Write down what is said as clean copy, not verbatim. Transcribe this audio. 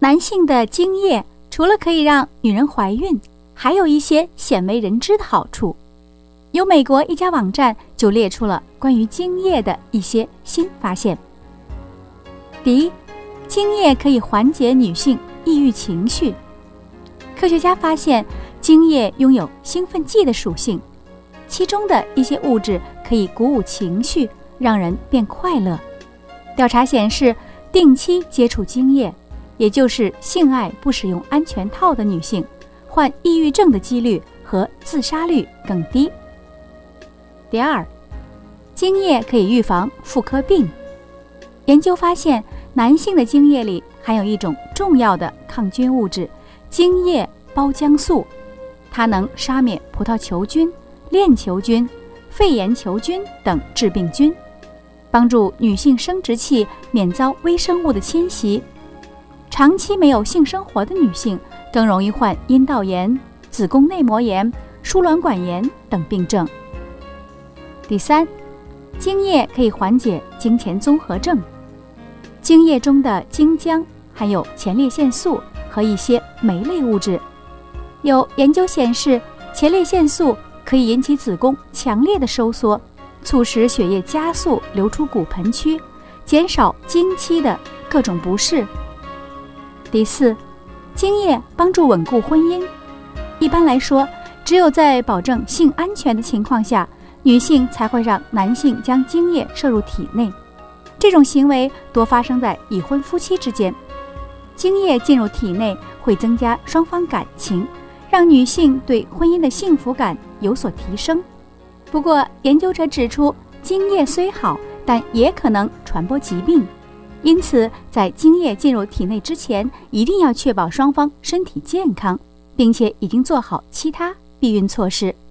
男性的精液除了可以让女人怀孕，还有一些鲜为人知的好处。有美国一家网站就列出了关于精液的一些新发现。第一，精液可以缓解女性抑郁情绪。科学家发现精液拥有兴奋剂的属性，其中的一些物质可以鼓舞情绪，让人变快乐。调查显示，定期接触精液，也就是性爱不使用安全套的女性，患抑郁症的几率和自杀率更低。第二，精液可以预防妇科病。研究发现，男性的精液里含有一种重要的抗菌物质——精液胞浆素，它能杀灭葡萄球菌、链球菌、肺炎球菌等致病菌，帮助女性生殖器免遭微生物的侵袭。长期没有性生活的女性更容易患阴道炎、子宫内膜炎、输卵管炎等病症。第三，精液可以缓解经前综合症。精液中的精浆含有前列腺素和一些酶类物质。有研究显示，前列腺素可以引起子宫强烈的收缩，促使血液加速流出骨盆区，减少经期的各种不适。第四，精液帮助稳固婚姻。一般来说，只有在保证性安全的情况下，女性才会让男性将精液摄入体内。这种行为多发生在已婚夫妻之间。精液进入体内会增加双方感情，让女性对婚姻的幸福感有所提升。不过，研究者指出，精液虽好，但也可能传播疾病。因此，在精液进入体内之前，一定要确保双方身体健康，并且已经做好其他避孕措施。